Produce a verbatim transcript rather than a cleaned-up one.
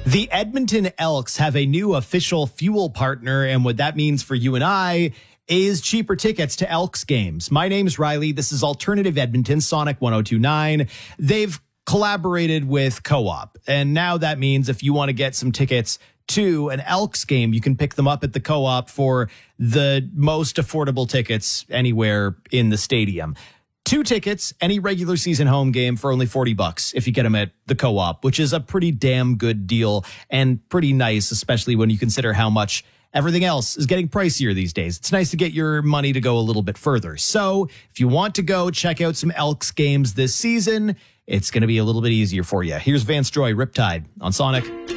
The Edmonton Elks have a new official fuel partner, and what that means for you and I is cheaper tickets to Elks games. My name's Riley. This is Alternative Edmonton, Sonic one oh two point nine. They've collaborated with Co-op, and now that means if you want to get some tickets to an Elks game, you can pick them up at the Co-op for the most affordable tickets anywhere in the stadium. Two tickets, any regular season home game for only forty bucks if you get them at the Co-op, which is a pretty damn good deal and pretty nice, especially when you consider how much everything else is getting pricier these days. It's nice to get your money to go a little bit further. So if you want to go check out some Elks games this season, it's going to be a little bit easier for you. Here's Vance Joy, Riptide on Sonic.